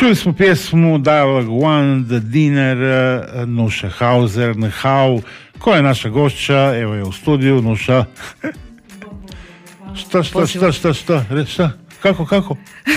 Čuli smo pjesmu Dialogue One, The Dinner, Nuša Hauser, Nhau, koja je naša gošća, evo je u studiju. Nuša. Šta? Kako?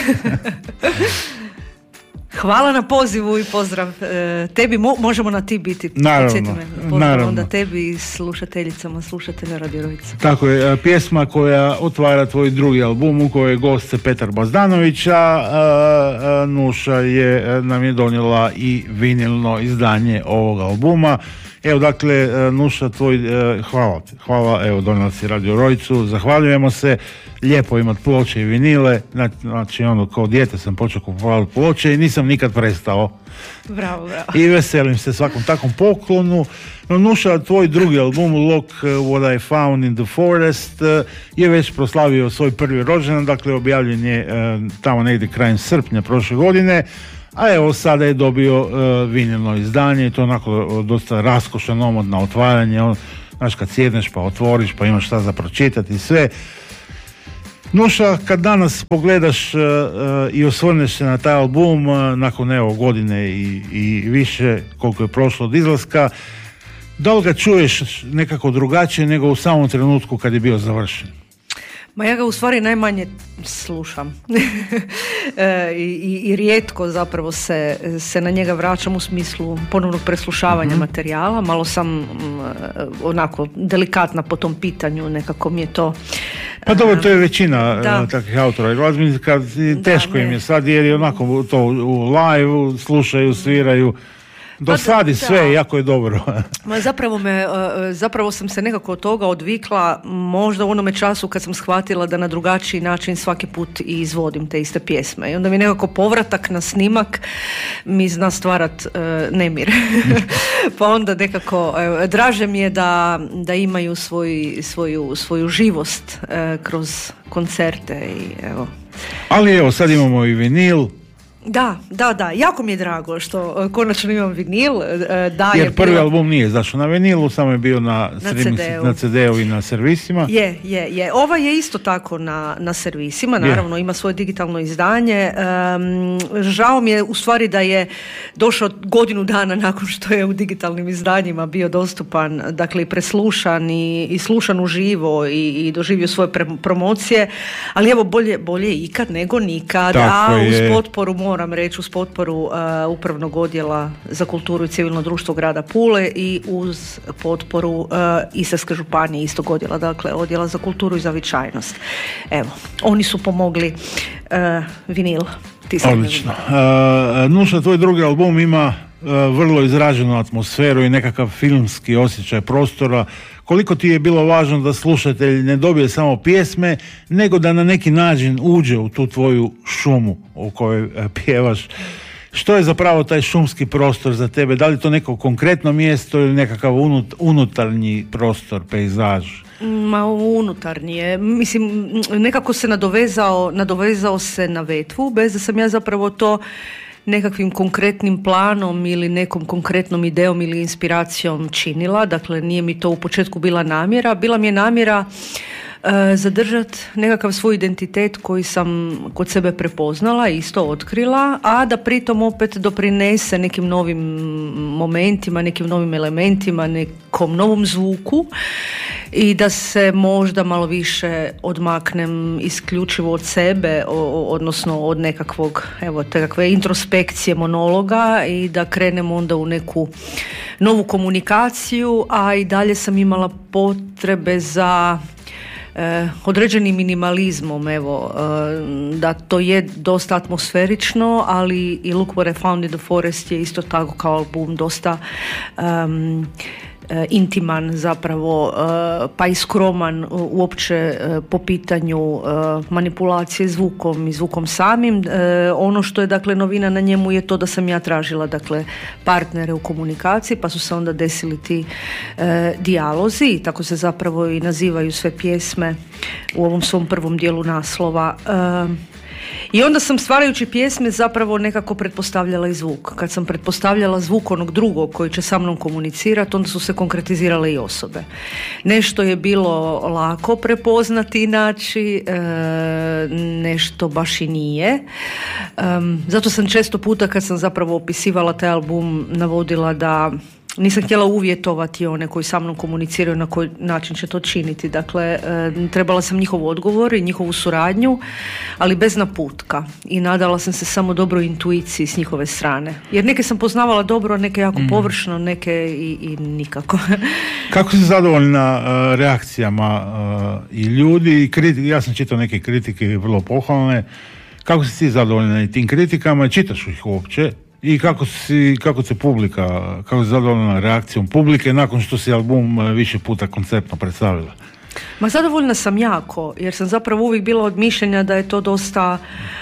Hvala na pozivu i pozdrav tebi, možemo na ti biti. Naravno. Pozdrav onda tebi i slušateljicama, slušatelja Radio Rojica. Tako je, pjesma koja otvara tvoj drugi album u kojoj je gost Petar Bazdanović, a Nuša nam je donijela i vinilno izdanje ovog albuma. Evo dakle, Nuša, hvala, evo donijela si Radio Rojicu, zahvaljujemo se, lijepo imati ploče i vinile, znači kao dijete sam počeo kupovati ploče i nisam nikad prestao. Bravo. I veselim se svakom takvom poklonu. No, Nuša, tvoj drugi album Look What I Found in the Forest je već proslavio svoj prvi rođendan, dakle objavljen je tamo negdje krajem srpnja prošle godine. A evo sada je dobio vinilno izdanje i to onako dosta raskošan omot na otvaranje. Znaš, kad sjedneš pa otvoriš pa imaš šta za pročitati i sve. Nuša, kad danas pogledaš i osvrneš se na taj album nakon godine i više koliko je prošlo od izlaska, da li ga čuješ nekako drugačije nego u samom trenutku kad je bio završen? Ma ja ga u stvari najmanje slušam I rijetko zapravo se na njega vraćam u smislu ponovnog preslušavanja materijala. Malo sam onako delikatna po tom pitanju, nekako mi je to... Pa dobro, to je većina takvih autora. Teško im je sad jer je onako to u live slušaju, sviraju. Dosadi sve, jako je dobro. Zapravo sam se nekako od toga odvikla, možda u onome času kad sam shvatila da na drugačiji način svaki put i izvodim te iste pjesme. I onda mi nekako povratak na snimak mi zna stvarat nemir. Pa onda nekako draže mi je da imaju svoju živost kroz koncerte i evo. Ali evo, sad imamo i vinil. Da, jako mi je drago što konačno imam vinil. Jer prvi album nije zašao na vinilu, samo je bio na CD-u i na servisima. Je. Ova je isto tako na servisima, naravno ima svoje digitalno izdanje. Žao mi je u stvari da je došao godinu dana nakon što je u digitalnim izdanjima bio dostupan, dakle i preslušan i slušan uživo i doživio svoje promocije, ali evo bolje ikad nego nikad, uz potporu moram reći, uz potporu Upravnog odjela za kulturu i civilno društvo grada Pule i uz potporu Istarske županije istog odjela, dakle odjela za kulturu i zavičajnost. Evo, oni su pomogli vinil. Odlično. Nuša, tvoj drugi album ima vrlo izraženu atmosferu i nekakav filmski osjećaj prostora. Koliko ti je bilo važno da slušatelj ne dobije samo pjesme, nego da na neki način uđe u tu tvoju šumu u kojoj pjevaš? Što je zapravo taj šumski prostor za tebe? Da li to neko konkretno mjesto ili nekakav unutarnji prostor, pejzaž? Unutarnji je. Mislim, nekako se nadovezao se na vetvu, bez da sam ja zapravo to nekakvim konkretnim planom ili nekom konkretnom idejom ili inspiracijom činila. Dakle, nije mi to u početku bila namjera. Bila mi je namjera zadržati nekakav svoj identitet koji sam kod sebe prepoznala i isto otkrila, a da pritom opet doprinese nekim novim momentima, nekim novim elementima, nekom novom zvuku i da se možda malo više odmaknem isključivo od sebe, odnosno od nekakvog, takve introspekcije, monologa i da krenem onda u neku novu komunikaciju, a i dalje sam imala potrebe za određenim minimalizmom, da to je dosta atmosferično, ali i Look What I Found in the Forest je isto tako kao album dosta intiman zapravo, pa i skroman uopće po pitanju manipulacije zvukom i zvukom samim. Ono što je dakle novina na njemu je to da sam ja tražila dakle partnere u komunikaciji, pa su se onda desili ti dijalozi, tako se zapravo i nazivaju sve pjesme u ovom svom prvom dijelu naslova. I onda sam stvarajući pjesme zapravo nekako pretpostavljala i zvuk. Kad sam pretpostavljala zvuk onog drugog koji će sa mnom komunicirati, onda su se konkretizirale i osobe. Nešto je bilo lako prepoznati i naći, nešto baš i nije. Zato sam često puta kad sam zapravo opisivala taj album navodila da nisam htjela uvjetovati one koji sa mnom komuniciraju na koji način će to činiti. Dakle, trebala sam njihov odgovor i njihovu suradnju, ali bez naputka. I nadala sam se samo dobroj intuiciji s njihove strane. Jer neke sam poznavala dobro, neke jako površno, neke i nikako. Kako si zadovoljna reakcijama i ljudi i kritika? Ja sam čitao neke kritike vrlo pohvalne. Kako si ti zadovoljna i tim kritikama? Čitaš ih uopće? I kako si zadovoljna reakcijom publike nakon što si album više puta konceptno predstavila? Ma zadovoljna sam jako, jer sam zapravo uvijek bila od mišljenja da je to dosta,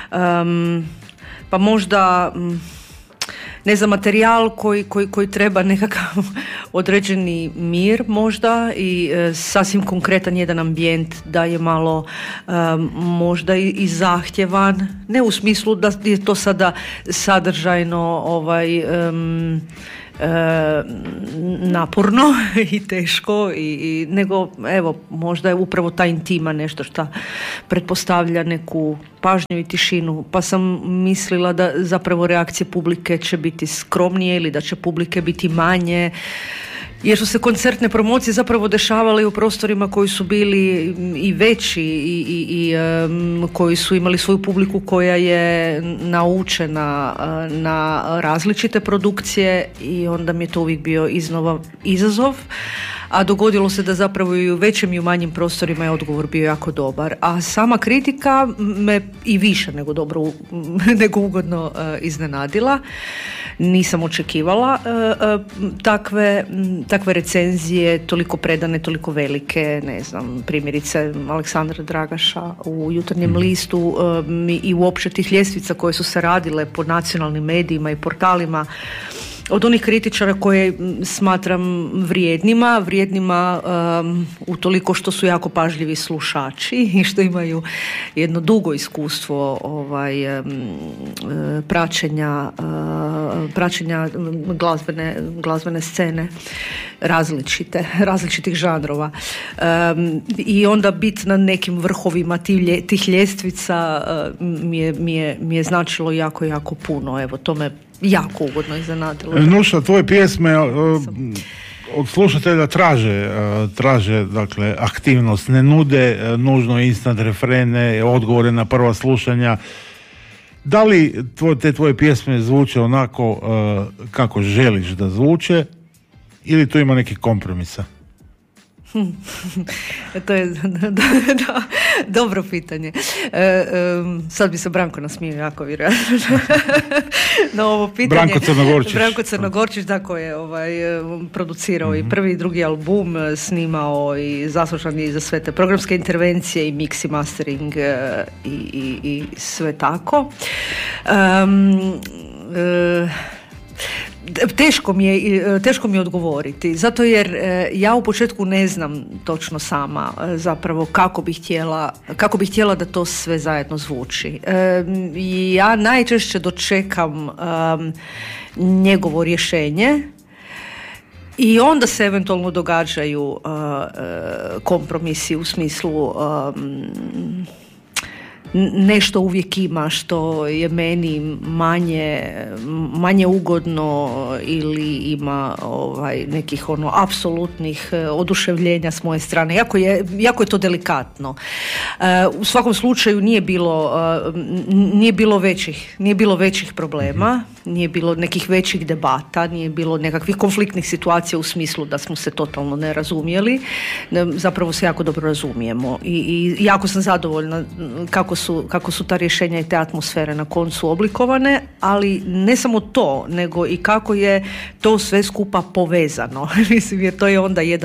pa možda, ne znam, materijal koji treba nekakav određeni mir možda i sasvim konkretan jedan ambijent da je malo možda i zahtjevan, ne u smislu da je to sada sadržajno naporno i teško nego evo možda je upravo ta intima nešto što pretpostavlja neku pažnju i tišinu, pa sam mislila da zapravo reakcije publike će biti skromnije ili da će publike biti manje, jer su se koncertne promocije zapravo dešavale u prostorima koji su bili i veći i koji su imali svoju publiku koja je naučena na različite produkcije i onda mi je to uvijek bio iznova izazov. A dogodilo se da zapravo i u većim i u manjim prostorima je odgovor bio jako dobar. A sama kritika me i više nego ugodno iznenadila. Nisam očekivala takve recenzije, toliko predane, toliko velike, ne znam, primjerice Aleksandra Dragaša u Jutarnjem listu i uopće tih ljestvica koje su se radile po nacionalnim medijima i portalima, od onih kritičara koje smatram vrijednima utoliko što su jako pažljivi slušači i što imaju jedno dugo iskustvo praćenja glazbene scene različitih žanrova. I onda biti na nekim vrhovima tih ljestvica mi je značilo jako, jako puno. Evo, to me jako ugodno iznenadilo. Nuša, tvoje pjesme od slušatelja traže dakle aktivnost, ne nude nužno instant refrene, odgovore na prva slušanja. Da li te tvoje pjesme zvuče onako kako želiš da zvuče ili tu ima nekih kompromisa? To je dobro pitanje. Sad bi se Branko nasmio jako vjerojatno na ovo pitanje. Branko Crnogorčić, tako je producirao i prvi i drugi album, snimao i zaslužan je za sve te programske intervencije i mix i mastering i sve tako. Teško mi je odgovoriti, zato jer ja u početku ne znam točno sama zapravo kako bih htjela da to sve zajedno zvuči. Ja najčešće dočekam njegovo rješenje i onda se eventualno događaju kompromisi u smislu nešto uvijek ima što je meni manje ugodno ili ima nekih apsolutnih oduševljenja s moje strane. Jako je to delikatno. U svakom slučaju nije bilo većih problema, nije bilo nekih većih debata, nije bilo nekakvih konfliktnih situacija u smislu da smo se totalno ne razumjeli. Zapravo se jako dobro razumijemo i jako sam zadovoljna kako su ta rješenja i te atmosfere na koncu oblikovane, ali ne samo to, nego i kako je to sve skupa povezano. Mislim, jer to je onda jedna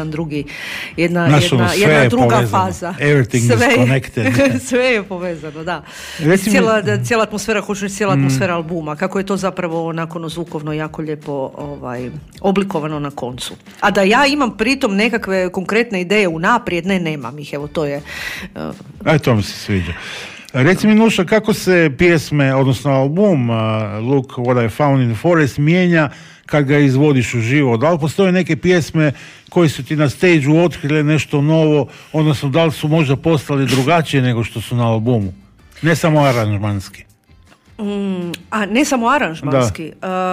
druga faza. Everything is connected. Sve je povezano, da. Cijela atmosfera, cijela atmosfera albuma, kako je to zapravo nakon zvukovno jako lijepo oblikovano na koncu. A da ja imam pritom nekakve konkretne ideje unaprijed, nemam ih, evo to je... To mi se sviđa. Reci mi, Nuša, kako se pjesme, odnosno album Look What I Found in the Forest mijenja kad ga izvodiš uživo? Da li postoje neke pjesme koje su ti na stage-u otkrile nešto novo, odnosno da li su možda postali drugačije nego što su na albumu? Ne samo aranžmanski. A ne samo aranžmanski?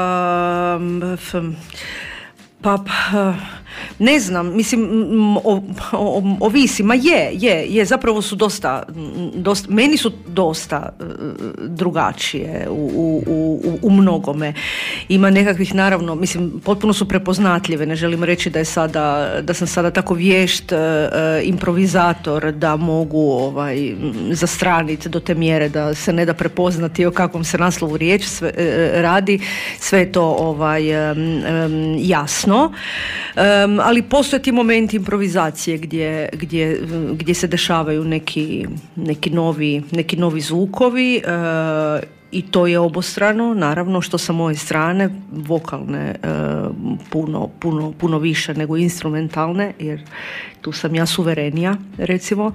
Ne znam, mislim, ovisi, je, zapravo su dosta, meni su dosta drugačije u mnogome. Ima nekakvih, naravno, mislim, potpuno su prepoznatljive, ne želim reći da sam sada tako vješt improvizator da mogu zastraniti do te mjere da se ne da prepoznati o kakvom se naslovu riječ radi, sve je to jasno. Ali postoje ti momenti improvizacije gdje se dešavaju neki novi zvukovi i to je obostrano, naravno, što sa moje strane vokalne puno više nego instrumentalne, jer tu sam ja suverenija, recimo.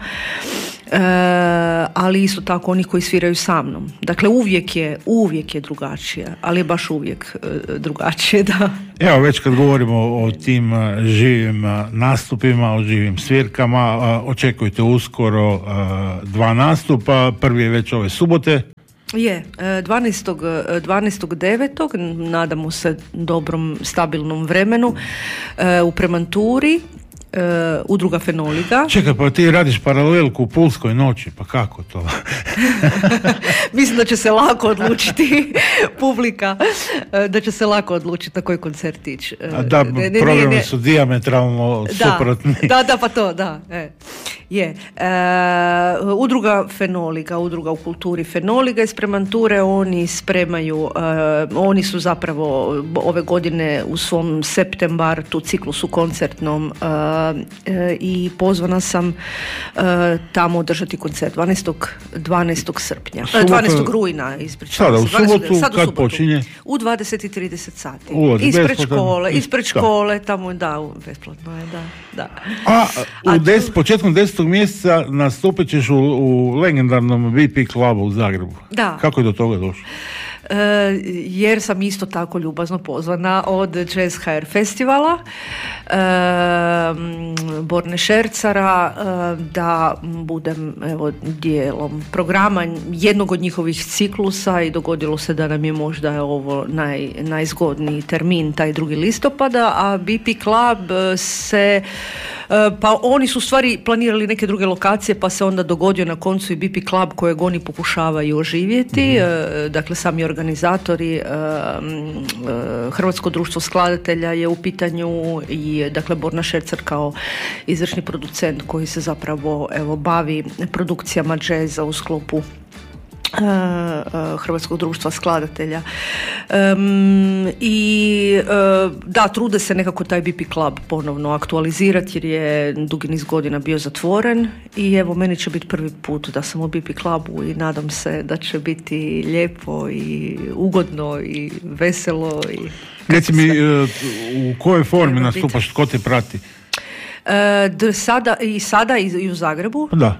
Ali isto tako oni koji sviraju sa mnom. Dakle, uvijek je drugačije, ali je baš uvijek drugačije, da. Evo, već kad govorimo o tim živim nastupima, o živim svirkama, očekujte uskoro 2 nastupa. Prvi je već ove subote. Je, 12.9. nadamo se dobrom, stabilnom vremenu u Premanturi. Udruga Fenoliga. Čekaj, pa ti radiš paralelku u Pulskoj noći, pa kako to? Mislim da će se lako odlučiti publika, da će se lako odlučiti na koji koncert ići. Da, programi su dijametralno suprotni. Da, pa to, da. Je. Udruga Fenoliga, udruga u kulturi Fenoliga iz Premanture, oni spremaju, oni su zapravo ove godine u svom septembar tu ciklusu koncertnom i pozvana sam tamo održati koncert 12. srpnja, 12. rujna, ispričavam se. Sada u subotu, kad počinje? U 20:30 sati. Ispred škole, tamo, da, besplatno je, da. A početkom 10. mjeseca nastupit ćeš u legendarnom BP klubu u Zagrebu. Da. Kako je do toga došlo? Jer sam isto tako ljubazno pozvana od Jazz HR festivala Borne Šercara da budem dijelom programa jednog od njihovih ciklusa i dogodilo se da nam je možda ovo najzgodniji termin, taj 2. listopada, a BP Club se pa oni su u stvari planirali neke druge lokacije, pa se onda dogodio na koncu i BP Club kojeg oni pokušavaju oživjeti. Dakle, sami organizatori, Hrvatsko društvo skladatelja je u pitanju i dakle Borna Šercar kao izvršni producent koji se zapravo bavi produkcijama džeza u sklopu Hrvatskog društva skladatelja i da, trude se nekako taj BP Club ponovno aktualizirati jer je dugi niz godina bio zatvoren i evo meni će biti prvi put da sam u BP Clubu i nadam se da će biti lijepo i ugodno i veselo i reci mi u kojoj formi nastupaš, tko te prati? Sada i u Zagrebu. Da.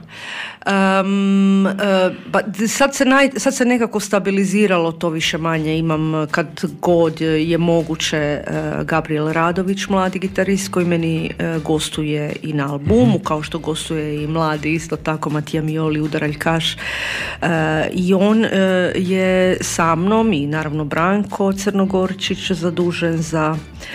Sad se nekako stabiliziralo to više manje. Imam kad god je moguće Gabriel Radović, mladi gitarist koji meni gostuje i na albumu, kao što gostuje i mladi isto tako Matija Mioli, Udaraljkaš, i on je sa mnom i naravno Branko Crnogorčić zadužen za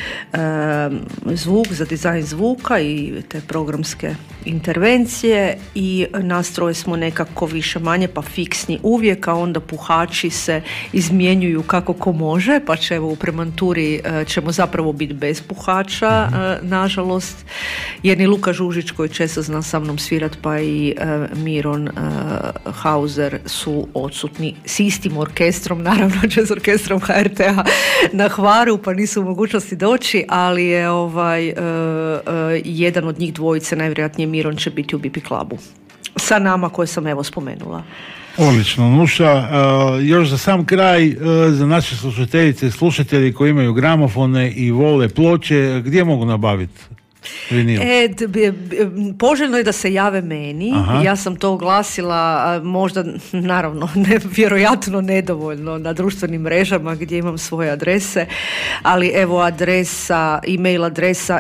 zvuk, za dizajn zvuka i te programske intervencije i nastroje smo nekako više manje pa fiksni uvijek, a onda puhači se izmjenjuju kako ko može, pa će evo u Premanturi ćemo zapravo biti bez puhača, nažalost, jer ni Luka Žužić koji često zna sa mnom svirat pa i Miron Hauser su odsutni s istim orkestrom, naravno jazz orkestrom HRT-a na Hvaru pa nisu u mogućnosti doći, ali je jedan od njih dvojice, najvjerojatnije Miron, će biti u BP Clubu sa nama koje sam evo spomenula. Odlično, Nuša. Još za sam kraj, za naše slušateljice i slušatelji koji imaju gramofone i vole ploče, gdje mogu nabaviti vinil? Poželjno je da se jave meni. Aha. Ja sam to oglasila možda, naravno, vjerojatno nedovoljno na društvenim mrežama gdje imam svoje adrese, ali evo email adresa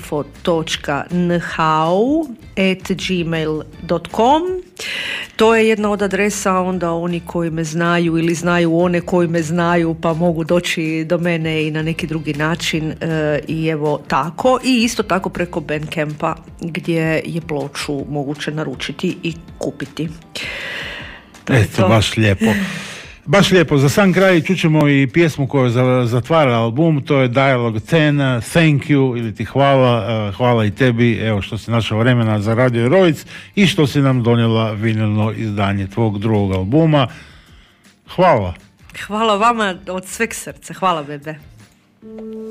info.nhau@gmail.com. To je jedna od adresa, onda oni koji me znaju ili znaju one koji me znaju pa mogu doći do mene i na neki drugi način i evo tako. I isto tako preko Bandcampa gdje je ploču moguće naručiti i kupiti. Eto, baš lijepo. Baš lijepo, za sam kraj čućemo i pjesmu koja zatvara album, to je Dialogue 10, Thank You, ili ti hvala, hvala i tebi, evo što si našao vremena za Radio Heroic i što si nam donijela vinilno izdanje tvog drugog albuma. Hvala. Hvala vama od sveg srca, hvala bebe.